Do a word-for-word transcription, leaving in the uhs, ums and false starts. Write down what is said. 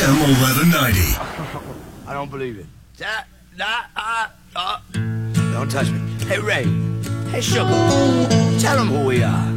M eleven ninety. I don't believe it. That, that, uh, uh. Don't touch me. Hey, Ray. Hey, Sugar. Tell them who we are.